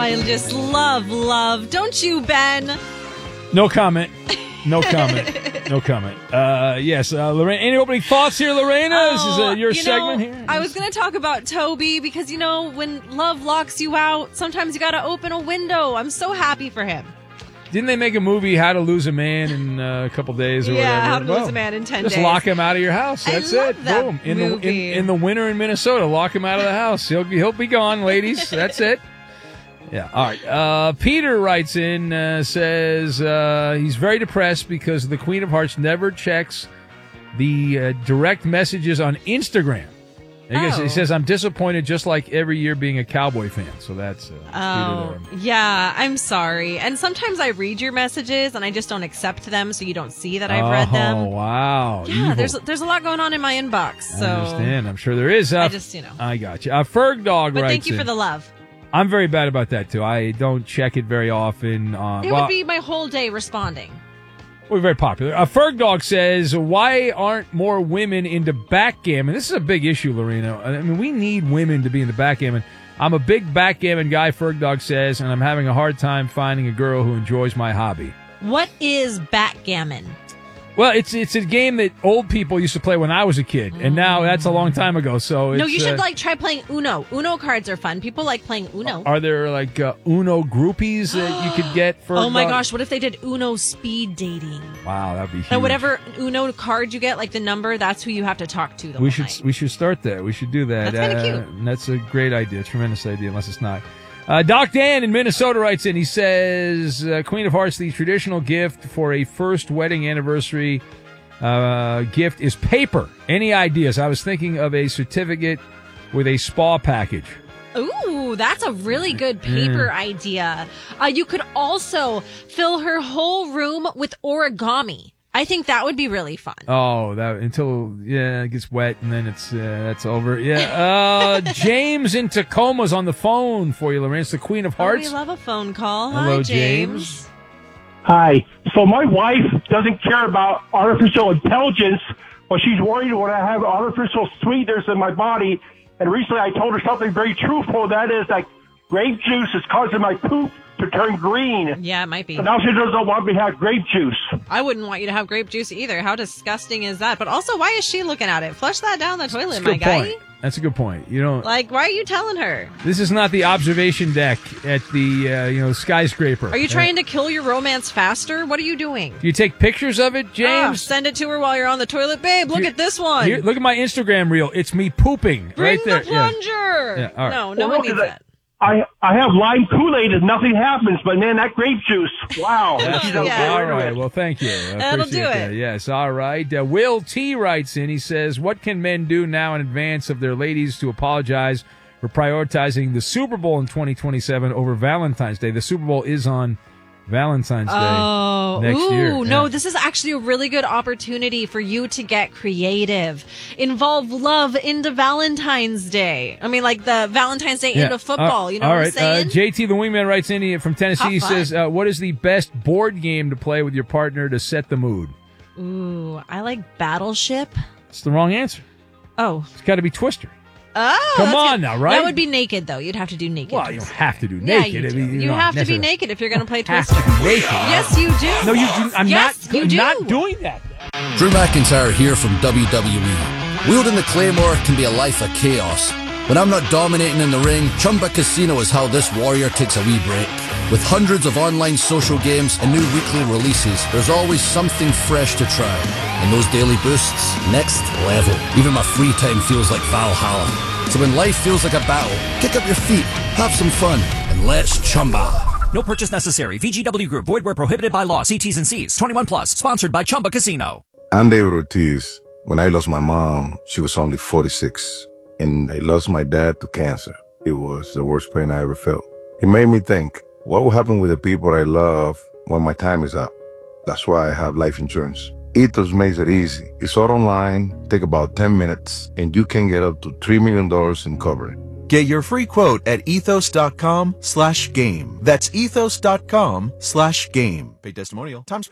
I just love. Don't you, Ben? No comment. No comment. Yes, Lorena. Any opening thoughts here, Lorena? This is your segment here. I was going to talk about Toby because, when love locks you out, sometimes you got to open a window. I'm so happy for him. Didn't they make a movie, How to Lose a Man, in a couple days or whatever? Yeah, How to Lose a Man in 10 days. Just lock him out of your house. That's it. That Boom. movie. In the winter in Minnesota, lock him out of the house. He'll be gone, ladies. That's it. Yeah. All right. Peter writes in, says he's very depressed because the Queen of Hearts never checks the direct messages on Instagram. He says, I'm disappointed just like every year being a Cowboy fan. So that's Peter there. Yeah, I'm sorry. And sometimes I read your messages and I just don't accept them, so you don't see that I've read them. Oh, wow. Yeah, there's a lot going on in my inbox. So I understand. I'm sure there is. I got you. Ferg Dog but writes thank you for the love. I'm very bad about that, too. I don't check it very often. It would be my whole day responding. We're very popular. Ferg Dog says, why aren't more women into backgammon? This is a big issue, Lorena. I mean, we need women to be into backgammon. I'm a big backgammon guy, Ferg Dog says, and I'm having a hard time finding a girl who enjoys my hobby. What is backgammon? Well, it's a game that old people used to play when I was a kid, and now that's a long time ago. So no, you should try playing Uno. Uno cards are fun. People like playing Uno. Are there Uno groupies that you could get for? Oh my gosh! What if they did Uno speed dating? Wow, that'd be huge. And whatever Uno card you get, like the number, that's who you have to talk to. We should start that. We should do that. That's kind of cute. That's a great idea, tremendous idea. Unless it's not. Doc Dan in Minnesota writes in. He says, "Queen of Hearts, the traditional gift for a first wedding anniversary." Gift is paper. Any ideas? I was thinking of a certificate with a spa package. Ooh, that's a really good paper idea. You could also fill her whole room with origami. I think that would be really fun. Oh, until it gets wet and then that's over. Yeah. James in Tacoma's on the phone for you, Lorraine. It's the Queen of Hearts. We love a phone call. Hello, Hi, James. Hi. So my wife doesn't care about artificial intelligence, but she's worried when I have artificial sweeteners in my body. And recently I told her something very truthful. That is that grape juice is causing my poop to turn green. Yeah, it might be. So now she doesn't want me to have grape juice. I wouldn't want you to have grape juice either. How disgusting is that? But also, why is she looking at it? Flush that down the toilet, my guy. That's a good point. You don't why are you telling her? This is not the observation deck at the skyscraper. Are you trying to kill your romance faster? What are you doing? Do you take pictures of it, James? Send it to her while you're on the toilet, babe. Look at this one. Here, look at my Instagram reel. It's me pooping Bring right there. the plunger. Yeah. All right. No one needs that. I have lime Kool-Aid and nothing happens, but man, that grape juice, wow. All right, well, thank you. That'll do that. it. Yes, all right. Will T. writes in, he says, what can men do now in advance of their ladies to apologize for prioritizing the Super Bowl in 2027 over Valentine's Day? The Super Bowl is on Valentine's Day next year. No, this is actually a really good opportunity for you to get creative. Involve love into Valentine's Day. I mean, like the Valentine's Day into football. You know what I'm saying? JT the Wingman writes in from Tennessee. He says, what is the best board game to play with your partner to set the mood? Ooh, I like Battleship. It's the wrong answer. Oh. It's got to be Twister. Oh, come on now, right? That would be naked, though. You'd have to do naked. Well, you don't have to do naked. Yeah, you have to be naked if you're going to play Twister. Have to be naked. Yes, you do. No, you do. I'm not doing that. Drew McIntyre here from WWE. Wielding the Claymore can be a life of chaos. When I'm not dominating in the ring, Chumba Casino is how this warrior takes a wee break. With hundreds of online social games and new weekly releases, there's always something fresh to try. And those daily boosts, next level. Even my free time feels like Valhalla. So when life feels like a battle, kick up your feet, have some fun, and let's Chumba. No purchase necessary. VGW Group. Void where prohibited by law. See T's and C's. 21 plus. Sponsored by Chumba Casino. I'm David Ortiz. When I lost my mom, she was only 46. And I lost my dad to cancer. It was the worst pain I ever felt. It made me think, what will happen with the people I love when my time is up? That's why I have life insurance. Ethos makes it easy. It's all online, take about 10 minutes, and you can get up to $3 million in coverage. Get your free quote at ethos.com/game. That's ethos.com/game. Paid testimonial. Times